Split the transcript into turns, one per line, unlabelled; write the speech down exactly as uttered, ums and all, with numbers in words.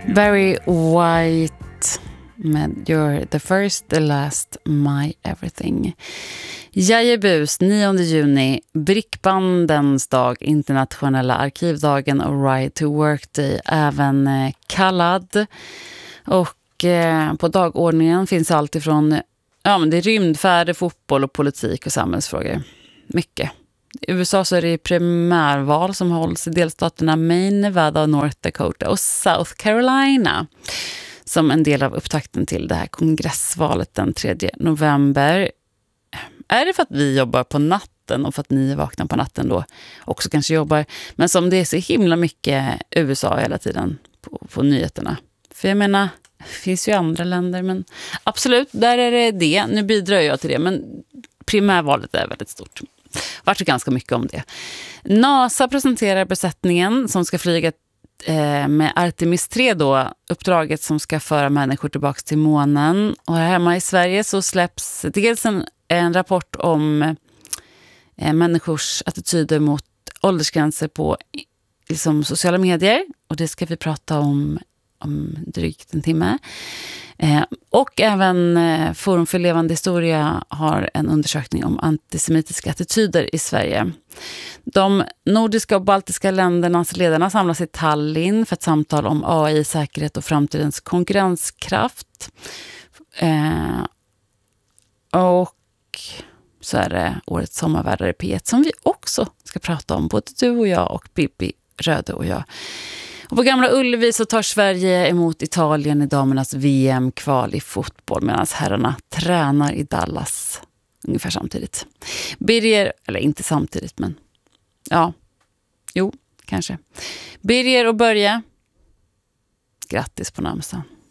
Barry White med You're the first, the last, my everything. Jajebus, nionde juni, Brickbandens dag, internationella arkivdagen och Ride to Work Day, även eh, kallad. Och eh, på dagordningen finns allt ifrån ja, men det är rymdfärder, fotboll och politik och samhällsfrågor. Mycket. I U S A så är det primärval som hålls i delstaterna Maine, Nevada, North Dakota och South Carolina som en del av upptakten till det här kongressvalet den tredje november. Är det för att vi jobbar på natten och för att ni är vakna på natten då också kanske jobbar, men som det är så himla mycket U S A hela tiden på, på nyheterna. För jag menar, det finns ju andra länder, men absolut, där är det det. Nu bidrar jag till det, men primärvalet är väldigt stort. Vart det ganska mycket om det. NASA presenterar besättningen som ska flyga eh, med Artemis tre då, uppdraget som ska föra människor tillbaka till månen. Och här hemma i Sverige så släpps dels en, en rapport om eh, människors attityder mot åldersgränser på liksom, sociala medier. Och det ska vi prata om om drygt en timme. Eh, och även eh, Forum för levande historia har en undersökning om antisemitiska attityder i Sverige. De nordiska och baltiska ländernas ledarna samlas i Tallinn för ett samtal om A I, säkerhet och framtidens konkurrenskraft. Eh, och så är det årets sommarvärdare i P ett som vi också ska prata om, både du och jag och Bibi Röde och jag. Och på Gamla Ullevi så tar Sverige emot Italien i damernas V M-kval i fotboll medan herrarna tränar i Dallas ungefär samtidigt. Birger, eller inte samtidigt, men ja, jo, kanske. Birger och Börje, grattis på namnsdagen.